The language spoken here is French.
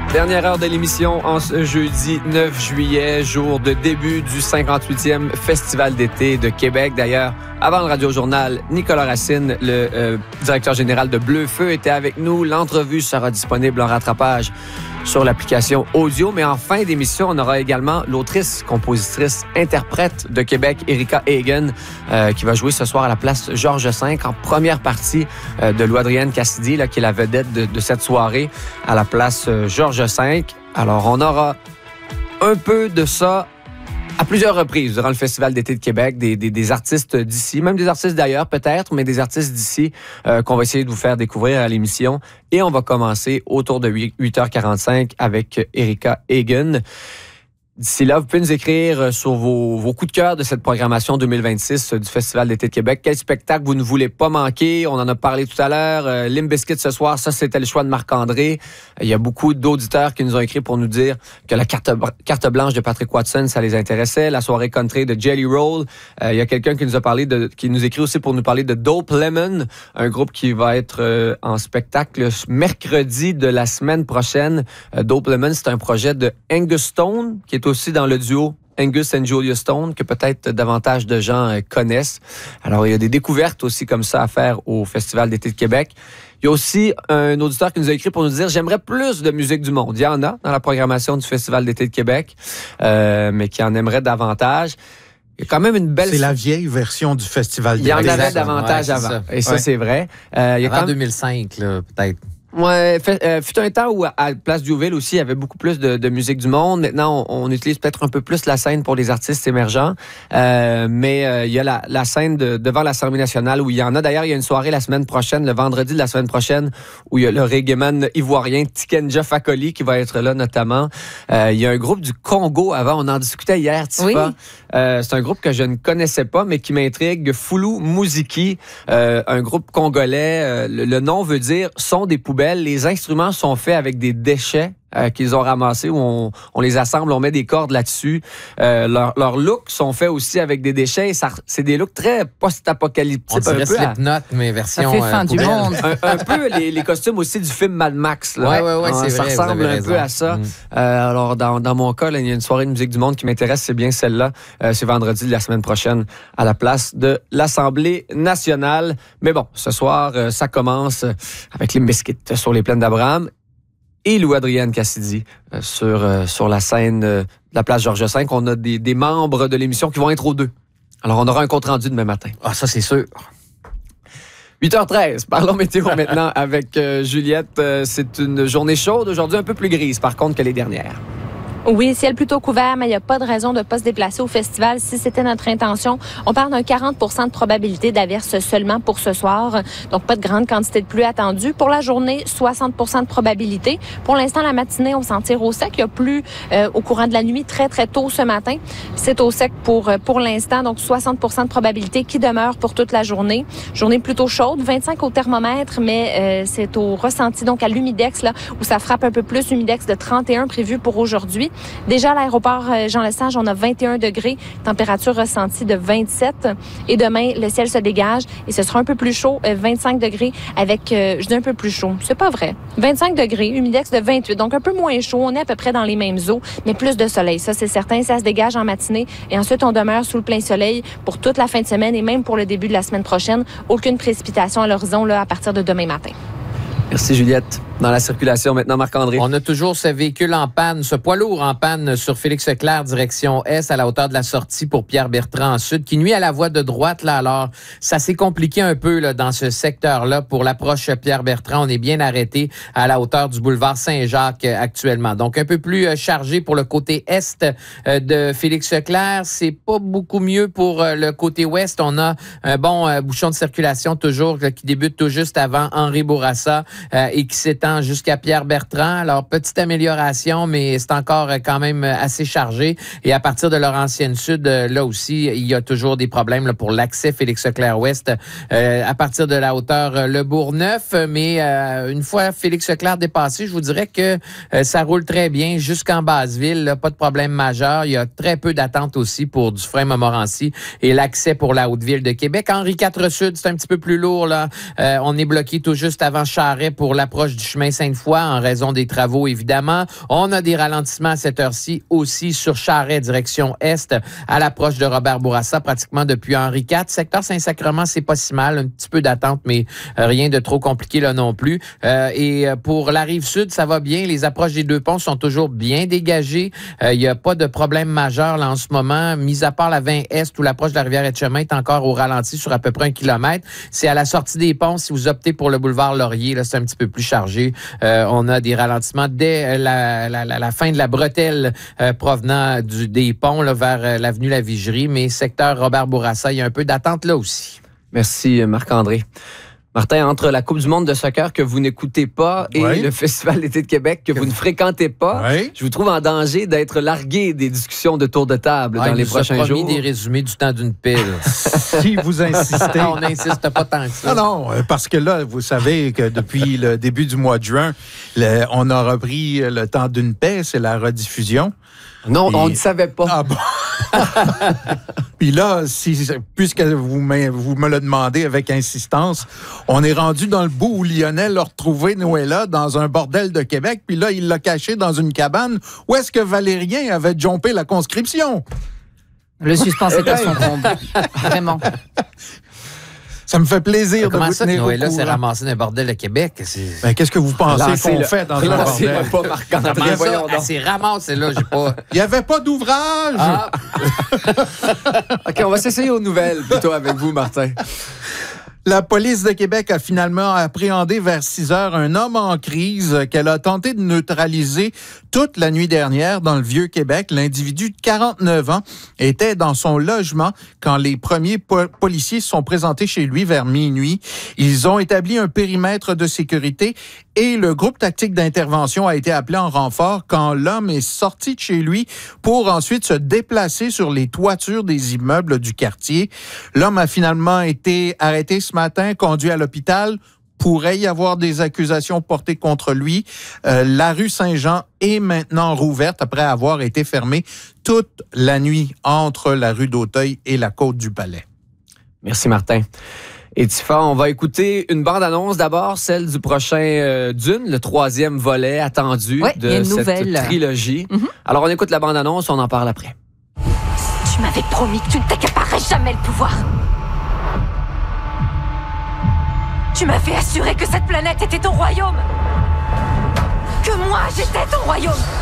Dernière heure de l'émission en ce jeudi 9 juillet, jour de début du 58e Festival d'été de Québec. D'ailleurs, avant le Radio-Journal, Nicolas Racine, le directeur général de Bleu Feu, était avec nous. L'entrevue sera disponible en rattrapage sur l'application audio. Mais en fin d'émission, on aura également l'autrice, compositrice, interprète de Québec, Erika Hagen, qui va jouer ce soir à la place Georges V en première partie de Lou-Adrienne Cassidy, là, qui est la vedette de cette soirée à la place Georges V. Alors, on aura un peu de ça à plusieurs reprises durant le Festival d'été de Québec, des artistes d'ici, même des artistes d'ailleurs peut-être, mais des artistes d'ici qu'on va essayer de vous faire découvrir à l'émission. Et on va commencer autour de 8h45 avec Erika Hagen. D'ici là, vous pouvez nous écrire sur vos coups de cœur de cette programmation 2026 du Festival d'été de Québec. Quel spectacle vous ne voulez pas manquer? On en a parlé tout à l'heure. Limp Bizkit ce soir, ça, c'était le choix de Marc-André. Il y a beaucoup d'auditeurs qui nous ont écrit pour nous dire que la carte blanche de Patrick Watson, ça les intéressait. La soirée country de Jelly Roll. Il y a quelqu'un qui nous a parlé qui nous écrit aussi pour nous parler de Dope Lemon, un groupe qui va être en spectacle mercredi de la semaine prochaine. Dope Lemon, c'est un projet de Angus Stone, qui est aussi dans le duo Angus and Julia Stone, que peut-être davantage de gens connaissent. Alors, il y a des découvertes aussi comme ça à faire au Festival d'été de Québec. Il y a aussi un auditeur qui nous a écrit pour nous dire « J'aimerais plus de musique du monde ». Il y en a dans la programmation du Festival d'été de Québec, mais qui en aimerait davantage. Il y a quand même une belle... C'est la vieille version du Festival d'été. Il y en avait davantage avant. Ça. Et ça, c'est vrai. Il y a avant 2005, là, peut-être. Ouais, fut un temps où à Place Diouville aussi, il y avait beaucoup plus de musique du monde. Maintenant, on utilise peut-être un peu plus la scène pour les artistes émergents. Mais il y a la scène devant l'Assemblée nationale où il y en a. D'ailleurs, il y a une soirée la semaine prochaine, le vendredi de la semaine prochaine, où il y a le reggaeman ivoirien Tikenja Fakoli qui va être là notamment. Il y a un groupe du Congo avant, on en discutait hier, Tifa. Oui. C'est un groupe que je ne connaissais pas, mais qui m'intrigue. Fulu Muziki, un groupe congolais. Le nom veut dire « son des poubelles ». Les instruments sont faits avec des déchets qu'ils ont ramassés, où on les assemble, on met des cordes là-dessus. Leurs looks sont faits aussi avec des déchets. C'est des looks très post-apocalyptiques. On dirait Slipknot, mais version... Ça fait fin du monde. Un peu les costumes aussi du film Mad Max. Oui, c'est ça vrai. Ça ressemble un peu à ça. Alors, dans mon cas, là, il y a une soirée de musique du monde qui m'intéresse. C'est bien celle-là. C'est vendredi de la semaine prochaine à la place de l'Assemblée nationale. Mais bon, ce soir, ça commence avec Limp Bizkit sur les plaines d'Abraham et Lou-Adrienne Cassidy sur la scène de la place Georges V. On a des membres de l'émission qui vont être aux deux. Alors, on aura un compte-rendu demain matin. Ah, ça, c'est sûr. 8h13, parlons météo maintenant avec Juliette. C'est une journée chaude, aujourd'hui un peu plus grise, par contre, que les dernières. Oui, ciel plutôt couvert, mais il n'y a pas de raison de ne pas se déplacer au festival si c'était notre intention. On parle d'un 40 % de probabilité d'averse seulement pour ce soir, donc pas de grande quantité de pluie attendue. Pour la journée, 60 % de probabilité. Pour l'instant, la matinée, on s'en tire au sec. Il y a plu au courant de la nuit très, très tôt ce matin. C'est au sec pour l'instant, donc 60 % de probabilité qui demeure pour toute la journée. Journée plutôt chaude, 25 au thermomètre, mais c'est au ressenti, donc à l'humidex, là, où ça frappe un peu plus, humidex de 31 prévu pour aujourd'hui. Déjà, à l'aéroport Jean-Lesage, on a 21 degrés, température ressentie de 27. Et demain, le ciel se dégage et ce sera un peu plus chaud, 25 degrés avec, je dis un peu plus chaud, c'est pas vrai, 25 degrés, humidex de 28, donc un peu moins chaud. On est à peu près dans les mêmes eaux, mais plus de soleil, ça c'est certain. Ça se dégage en matinée et ensuite on demeure sous le plein soleil pour toute la fin de semaine et même pour le début de la semaine prochaine. Aucune précipitation à l'horizon là à partir de demain matin. Merci Juliette. Dans la circulation maintenant, Marc-André. On a toujours ce véhicule en panne, ce poids lourd en panne sur Félix-Leclerc, direction Est, à la hauteur de la sortie pour Pierre-Bertrand en Sud, qui nuit à la voie de droite. Là, alors, ça s'est compliqué un peu là, dans ce secteur-là. Pour l'approche Pierre-Bertrand, on est bien arrêté à la hauteur du boulevard Saint-Jacques actuellement. Donc, un peu plus chargé pour le côté Est de Félix-Leclerc. C'est pas beaucoup mieux pour le côté Ouest. On a un bon bouchon de circulation toujours qui débute tout juste avant Henri Bourassa et qui s'étend jusqu'à Pierre-Bertrand. Alors, petite amélioration, mais c'est encore quand même assez chargé. Et à partir de Laurentienne-Sud, là aussi, il y a toujours des problèmes là, pour l'accès Félix-Leclerc-Ouest à partir de la hauteur Le Bourgneuf. Mais une fois Félix-Leclerc dépassé, je vous dirais que ça roule très bien jusqu'en Basseville. Là, pas de problème majeur. Il y a très peu d'attente aussi pour Dufresne-Montmorency et l'accès pour la Haute-Ville de Québec. Henri IV Sud, c'est un petit peu plus lourd. Là. On est bloqué tout juste avant Charest pour l'approche du chemin chemin Sainte-Foy en raison des travaux, évidemment. On a des ralentissements à cette heure-ci aussi sur Charest, direction Est, à l'approche de Robert-Bourassa, pratiquement depuis Henri IV. Secteur Saint-Sacrement, c'est pas si mal. Un petit peu d'attente, mais rien de trop compliqué là non plus. Et pour la Rive-Sud, ça va bien. Les approches des deux ponts sont toujours bien dégagées. Il n'y a pas de problème majeur là en ce moment, mis à part la 20 Est où l'approche de la rivière Etchemin est encore au ralenti sur à peu près 1 kilomètre. C'est à la sortie des ponts, si vous optez pour le boulevard Laurier, là, c'est un petit peu plus chargé. On a des ralentissements dès la fin de la bretelle provenant des ponts là, vers l'avenue La Vigerie, mais secteur Robert-Bourassa, il y a un peu d'attente là aussi. Merci, Marc-André. Martin, entre la Coupe du monde de soccer que vous n'écoutez pas et le Festival d'été de Québec que vous ne fréquentez pas, je vous trouve en danger d'être largué des discussions de tour de table dans les prochains jours. On a promis des résumés du temps d'une pile. Si vous insistez. On n'insiste pas tant que ça. Non, parce que là, vous savez que depuis le début du mois de juin, on a repris le temps d'une paix, c'est la rediffusion. Non, on ne savait pas. Ah bon? Puis là, puisque vous me le demandez avec insistance, on est rendu dans le bout où Lionel a retrouvé Noëlla dans un bordel de Québec, puis là, il l'a caché dans une cabane. Où est-ce que Valérien avait jompé la conscription? Le suspense est à son comble. Vraiment. Ça me fait plaisir de vous tenir au courant. Noëlla s'est ramassé dans un bordel de Québec. Ben, qu'est-ce que vous pensez qu'on fait dans un bordel? Pas Marc-André, voyons donc. C'est ramassé, là, j'ai pas... Il n'y avait pas d'ouvrage! Ah. OK, on va s'essayer aux nouvelles, plutôt avec vous, Martin. La police de Québec a finalement appréhendé vers 6 heures un homme en crise qu'elle a tenté de neutraliser toute la nuit dernière dans le Vieux-Québec. L'individu de 49 ans était dans son logement quand les premiers policiers se sont présentés chez lui vers minuit. Ils ont établi un périmètre de sécurité et le groupe tactique d'intervention a été appelé en renfort quand l'homme est sorti de chez lui pour ensuite se déplacer sur les toitures des immeubles du quartier. L'homme a finalement été arrêté ce matin, conduit à l'hôpital. Pourrait y avoir des accusations portées contre lui. La rue Saint-Jean est maintenant rouverte après avoir été fermée toute la nuit entre la rue d'Auteuil et la côte du Palais. Merci, Martin. Et Tifa, on va écouter une bande-annonce d'abord, celle du prochain Dune, le 3e volet attendu de cette trilogie. Alors, on écoute la bande-annonce, on en parle après. Tu m'avais promis que tu ne t'accaparerais jamais le pouvoir. Tu m'avais assuré que cette planète était ton royaume. Que moi, j'étais ton royaume.